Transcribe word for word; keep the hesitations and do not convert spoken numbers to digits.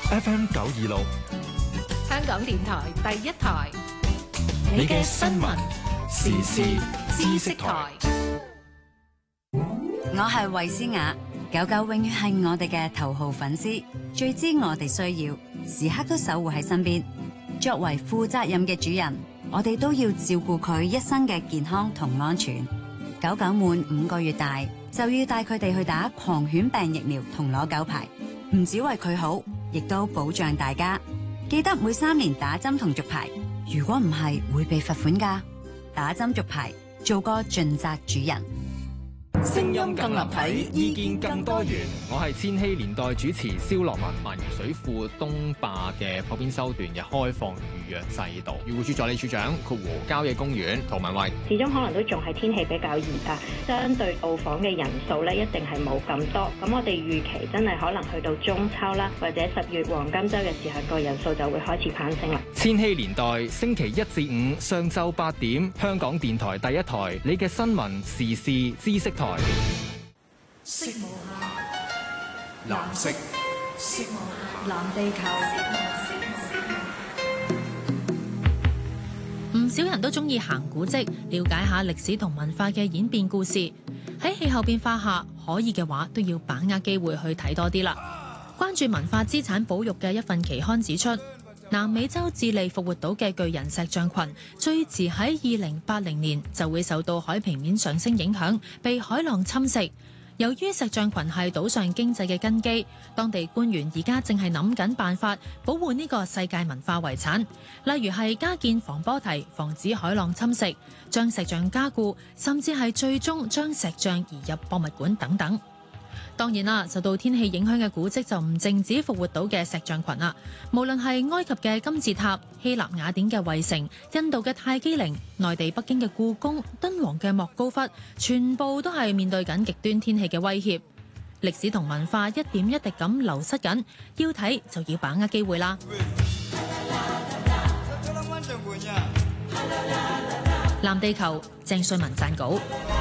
F M 九二六， 香港電台第一台， 你嘅新聞時事知識台。 我係衛詩雅，狗狗永遠係我哋嘅頭號粉絲，最知我哋需要，時刻都守護喺身邊。作為負責任嘅主人，我哋都要照顧佢一生嘅健康同安全。狗狗滿五個月大，就要帶佢哋去打狂犬病疫苗同攞狗牌，唔止為佢好，亦都保障大家。記得每三年打針同續牌，如果唔係會被罰款㗎。打針續牌，做個盡責主人。 聲音更立體，意見更多元。我係千禧年代主持蕭樂文。萬宜水庫東壩嘅破邊修段嘅開放預約制度，漁護署助理署長括弧郊野公園涂文慧。 始終可能都仲係天氣比較熱啊，相對到訪嘅人數咧一定係冇咁多。咁我哋預期真係可能去到中秋啦，或者十月黃金週嘅時候，個人數就會開始攀升啦。 千禧年代星期一至五上晝八點，香港電台第一台，你嘅新聞時事知識台。 色無限，藍色，色無限，藍地球。 唔少人都中意行古蹟，了解下歷史同文化嘅演變故事。喺氣候變化下，可以嘅話都要把握機會去睇多啲啦。關注文化資產保育嘅一份期刊指出，南美洲智利復活島嘅巨人石像群，最遲喺二零八零年就會受到海平面上升影響，被海浪侵蝕。由於石像群係島上經濟嘅根基，當地官員而家正係諗緊辦法保護呢個世界文化遺產，例如係加建防波堤，防止海浪侵蝕，將石像加固，甚至係最終將石像移入博物館等等。當然啦，受到天氣影響嘅古蹟就唔淨止復活島嘅石像群啦，無論係埃及嘅金字塔、希臘雅典嘅衛城、印度嘅泰姬陵、內地北京嘅故宮、敦煌嘅莫高窟，全部都係面對緊極端天氣嘅威脅。歷史同文化一點一滴咁流失緊，要睇就要把握機會啦。藍地球，鄭瑞文撰稿。